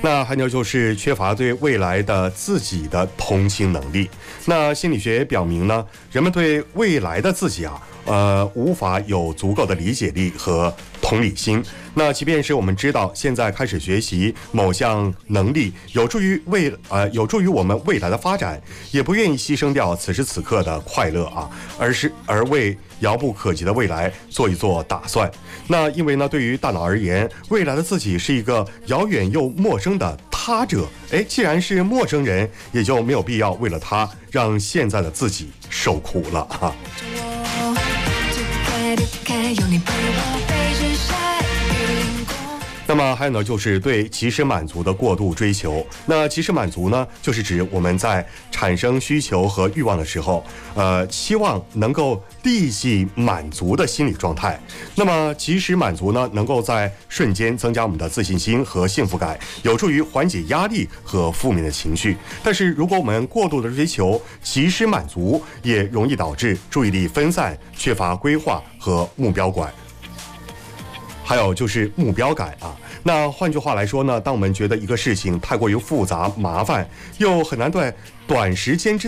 那还有就是缺乏对未来的自己的同情能力。那心理学表明呢，人们对未来的自己无法有足够的理解力和同理心。那即便是我们知道现在开始学习某项能力有助于我们未来的发展，也不愿意牺牲掉此时此刻的快乐而为遥不可及的未来做一做打算。那因为呢，对于大脑而言，未来的自己是一个遥远又陌生的他者。既然是陌生人，也就没有必要为了他让现在的自己受苦了那么还有呢，就是对及时满足的过度追求。那及时满足呢，就是指我们在产生需求和欲望的时候，期望能够立即满足的心理状态。那么及时满足呢，能够在瞬间增加我们的自信心和幸福感，有助于缓解压力和负面的情绪。但是如果我们过度的追求及时满足，也容易导致注意力分散，缺乏规划和目标感。还有就是目标感那换句话来说呢，当我们觉得一个事情太过于复杂麻烦，又很难在短时间之